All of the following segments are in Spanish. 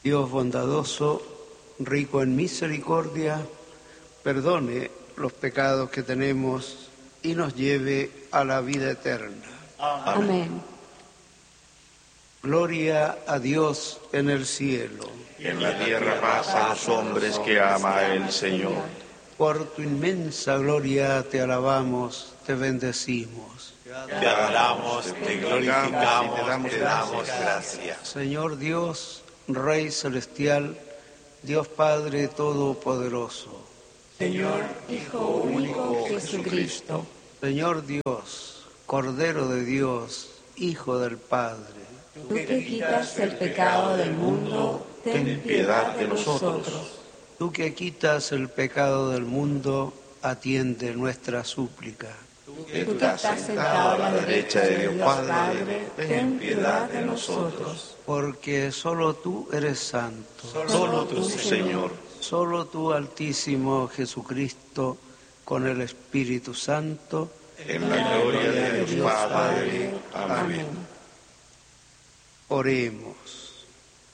Dios bondadoso, rico en misericordia, perdone los pecados que tenemos y nos lleve a la vida eterna. Amén. Gloria a Dios en el cielo. Y en la tierra paz a los hombres que ama el Señor. Por tu inmensa gloria te alabamos, te bendecimos. Te adoramos, te glorificamos y te damos gracias. Señor Dios, Rey celestial, Dios Padre todopoderoso. Señor, Hijo único Jesucristo. Señor Dios, Cordero de Dios, Hijo del Padre. Tú que quitas el pecado del mundo, ten piedad de nosotros. Tú que quitas el pecado del mundo, atiende nuestra súplica. Tú que estás sentado a la derecha de Dios Padre, ten piedad de nosotros. Porque solo tú eres santo. Solo tú, Señor. Solo tú, Altísimo Jesucristo, con el Espíritu Santo. En la gloria de Dios Padre. Amén. Oremos.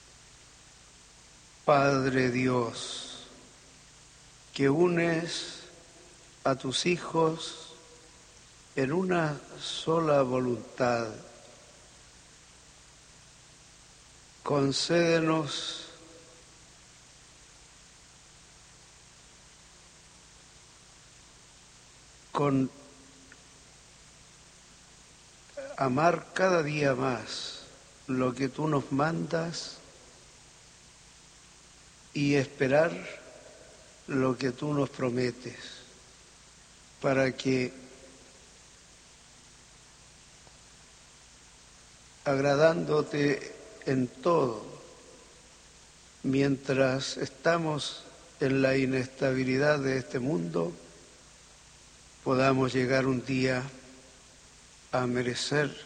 Padre Dios, que unes a tus hijos en una sola voluntad, concédenos con amar cada día más lo que tú nos mandas y esperar lo que tú nos prometes, para que, agradándote en todo, mientras estamos en la inestabilidad de este mundo, podamos llegar un día a merecer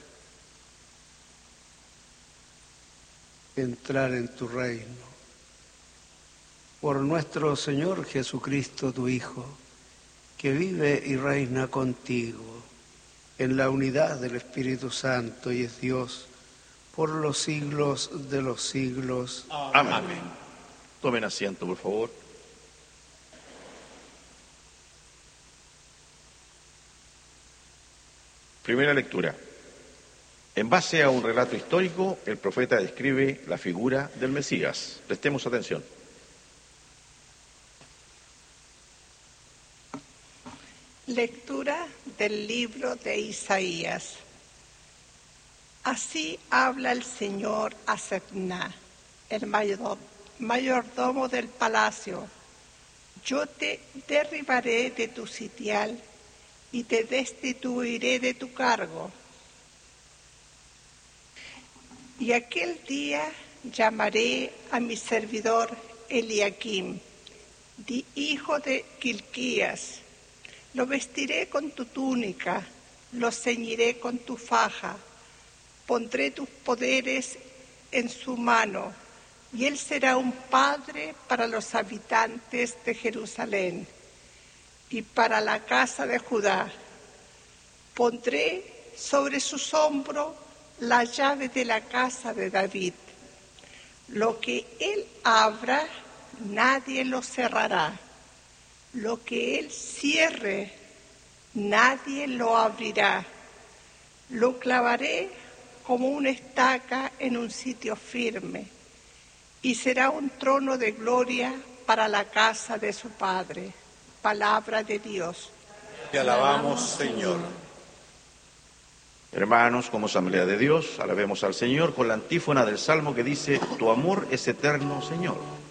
entrar en tu reino. Por nuestro Señor Jesucristo, tu Hijo, que vive y reina contigo en la unidad del Espíritu Santo y es Dios por los siglos de los siglos. Amén. Tomen asiento, por favor. Primera lectura. En base a un relato histórico, el profeta describe la figura del Mesías. Prestemos atención. Lectura del libro de Isaías. Así habla el Señor a Sebna, el mayordomo del palacio. Yo te derribaré de tu sitial y te destituiré de tu cargo. Y aquel día llamaré a mi servidor Eliakim, hijo de Hilquías. Lo vestiré con tu túnica, lo ceñiré con tu faja, pondré tus poderes en su mano, y él será un padre para los habitantes de Jerusalén y para la casa de Judá. Pondré sobre sus hombros la llave de la casa de David. Lo que él abra, nadie lo cerrará. Lo que él cierre, nadie lo abrirá. Lo clavaré como una estaca en un sitio firme, y será un trono de gloria para la casa de su Padre. Palabra de Dios. Te alabamos, Señor. Hermanos, como Asamblea de Dios, alabemos al Señor con la antífona del Salmo que dice: Tu amor es eterno, Señor.